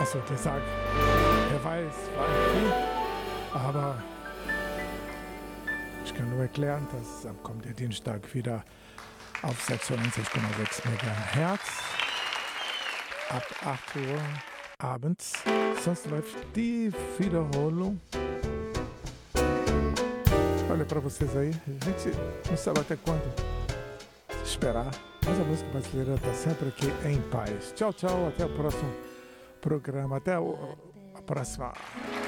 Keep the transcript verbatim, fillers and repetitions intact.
Also gesagt, er weiß, war gut, aber ich kann nur erklären, dass am kommenden Dienstag wieder auf sechsundneunzig Komma sechs Megahertz ab acht Uhr abends. Sonst läuft die Wiederholung. Olha para vocês aí, a gente não sabe até quando esperar, mas a música brasileira está sempre aqui em paz. Tchau, tchau, até o próximo programa, até o, a próxima.